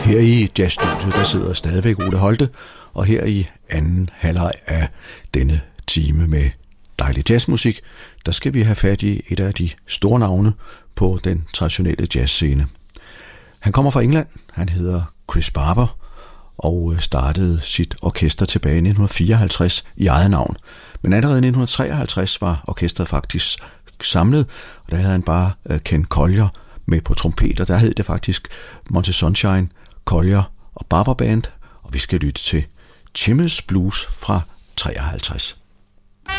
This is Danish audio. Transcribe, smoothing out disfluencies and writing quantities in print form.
Her i jazzstudiet, der sidder stadigvæk Ole Holte, og her i anden halvleg af denne time med dejlig jazzmusik, der skal vi have fat i et af de store navne på den traditionelle jazzscene. Han kommer fra England, han hedder Chris Barber, og startede sit orkester tilbage i 1954 i eget navn. Men allerede i 1953 var orkestret faktisk samlet, og der havde han bare Ken Collier med på trompet, og der hed det faktisk Monty Sunshine, Collier og Barber Band, og vi skal lytte til Chimneys Blues fra 53.